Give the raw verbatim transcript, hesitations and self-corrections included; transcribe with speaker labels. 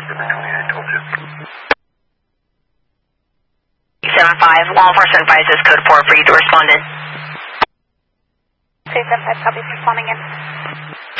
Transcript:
Speaker 1: seven five, law enforcement advises code four for you to respond in.
Speaker 2: two seven five, copy, responding in.